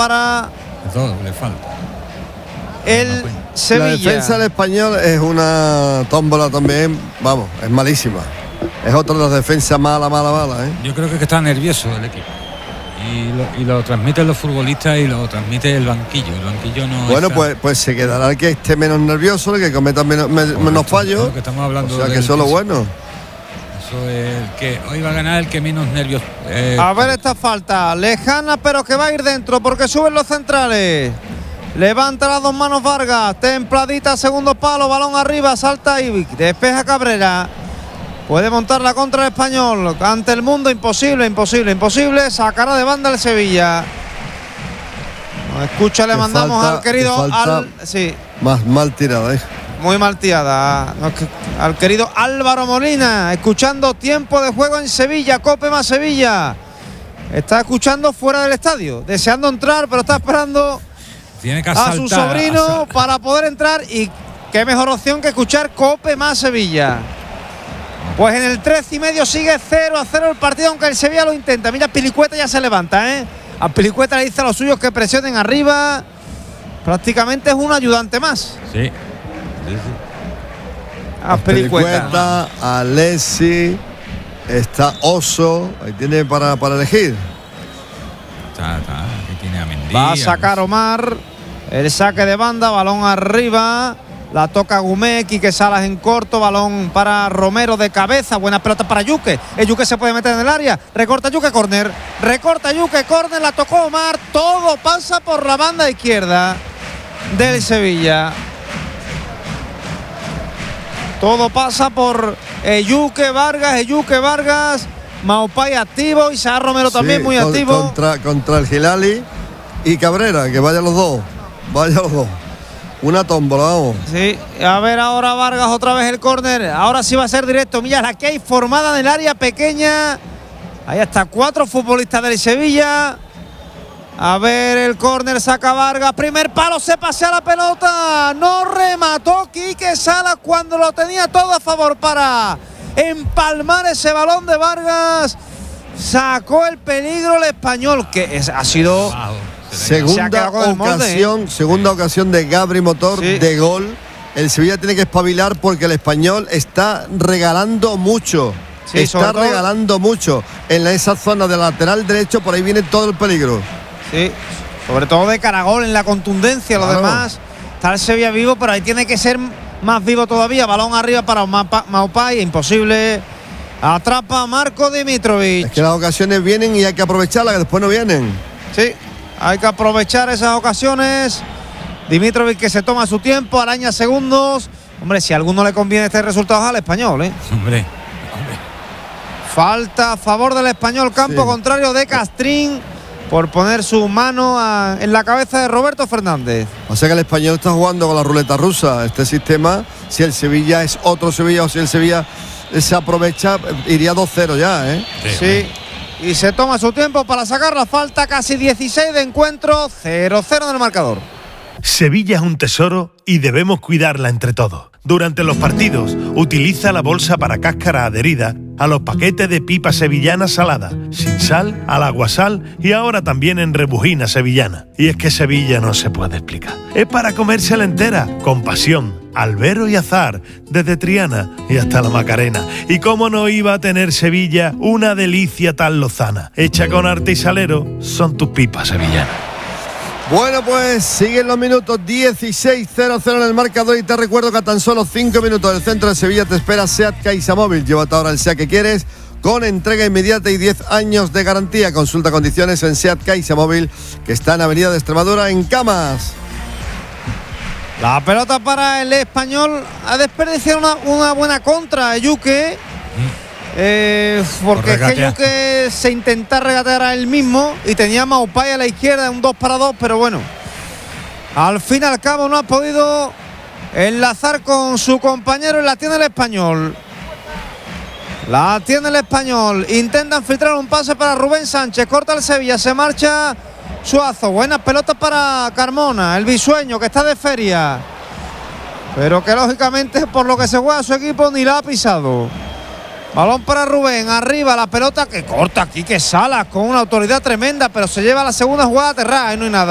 para Todo le falta. el Sevilla. La defensa del Español es una tómbola también, vamos, es malísima. Es otra de las defensas mala, ¿eh? Yo creo que está nervioso el equipo. Y lo transmiten los futbolistas y lo transmite el banquillo. El banquillo no. Bueno, está... pues se quedará el que esté menos nervioso, el que cometa menos fallos. Que estamos hablando, o sea, que eso es lo bueno. Eso es el que hoy va a ganar el que menos nervios. A ver esta falta, lejana pero que va a ir dentro porque suben los centrales. Levanta las dos manos Vargas, templadita, segundo palo, balón arriba, salta Ivic, despeja Cabrera. Puede montar la contra el Español. Ante el mundo, imposible. Sacará de banda el Sevilla. Escucha, le mandamos al querido. Sí. Mal tirada, Muy mal tirada. Al querido Álvaro Molina. Escuchando tiempo de juego en Sevilla. Cope más Sevilla. Está escuchando fuera del estadio. Deseando entrar, pero está esperando Tiene que a su sobrino para poder entrar. Y qué mejor opción que escuchar Cope más Sevilla. Pues en el 13,5 sigue 0-0 el partido, aunque el Sevilla lo intenta. Mira, Pilicueta ya se levanta, A Pilicueta le dice a los suyos que presionen arriba. Prácticamente es un ayudante más. Sí. A Pilicueta. A Alessi. Está Oso. Ahí tiene para elegir. Aquí tiene a Mendy. Va a sacar Omar. El saque de banda, balón arriba. La toca Gumé, Quique Salas en corto, balón para Romero de cabeza, buena pelota para Yuque. El Yuque se puede meter en el área, recorta Yuque, córner, la tocó Omar, todo pasa por la banda izquierda del Sevilla. Todo pasa por Yuque Vargas, Maupay activo, Isaac Romero también muy activo. Contra el Gilali y Cabrera, que vayan los dos. Una tómbola, vamos. Sí, a ver ahora Vargas otra vez el córner. Ahora sí va a ser directo. Mira la que hay formada en el área pequeña. Ahí hasta 4 futbolistas del Sevilla. A ver el córner, saca Vargas. Primer palo, se pasea la pelota. No remató Quique Salas cuando lo tenía todo a favor para empalmar ese balón de Vargas. Sacó el peligro el Español, que ha sido... Wow. Segunda ocasión de Gabri Motor de gol. El Sevilla tiene que espabilar porque el Español está regalando mucho. Regalando mucho en esa zona de lateral derecho. Por ahí viene todo el peligro. Sí, sobre todo de Caragol en la contundencia. Lo demás está el Sevilla vivo, pero ahí tiene que ser más vivo todavía. Balón arriba para Maupay, imposible. Atrapa a Marco Dimitrovic. Es que las ocasiones vienen y hay que aprovecharlas, que después no vienen. Sí. Hay que aprovechar esas ocasiones. Dimitrovic que se toma su tiempo, araña segundos. Hombre, si a alguno le conviene este resultado es al Español, Hombre. Falta a favor del Español, campo contrario de Castrín por poner su mano en la cabeza de Roberto Fernández. O sea que el Español está jugando con la ruleta rusa. Este sistema, si el Sevilla es otro Sevilla o si el Sevilla se aprovecha, iría 2-0 ya, Sí. Y se toma su tiempo para sacar la falta, casi 16 de encuentro, 0-0 en el marcador. Sevilla es un tesoro y debemos cuidarla entre todos. Durante los partidos, utiliza la bolsa para cáscara adherida a los paquetes de pipa sevillana salada, sin sal, al aguasal y ahora también en rebujina sevillana. Y es que Sevilla no se puede explicar. Es para comérsela entera, con pasión. Albero y Azar, desde Triana y hasta la Macarena. Y cómo no iba a tener Sevilla una delicia tan lozana. Hecha con arte y salero, son tus pipas sevillanas. Bueno, pues siguen los minutos, 16-0-0 en el marcador y te recuerdo que a tan solo 5 minutos del centro de Sevilla te espera SEAT CaixaMóvil. Llévate ahora el SEAT que quieres con entrega inmediata y 10 años de garantía. Consulta condiciones en SEAT CaixaMóvil, que está en Avenida de Extremadura, en Camas. La pelota para el Español. Ha desperdiciado una buena contra Yuque. Porque es que Yuque se intenta regatear a él mismo y tenía Maupay a la izquierda, un 2-2, pero bueno, al fin y al cabo no ha podido enlazar con su compañero y la tiene el Español. Intentan filtrar un pase para Rubén Sánchez, corta el Sevilla, se marcha Suazo, buenas pelotas para Carmona, el bisueño que está de feria, pero que lógicamente por lo que se juega su equipo ni la ha pisado. Balón para Rubén, arriba la pelota que corta aquí, que Salas con una autoridad tremenda, pero se lleva la segunda jugada aterrada y no hay nada.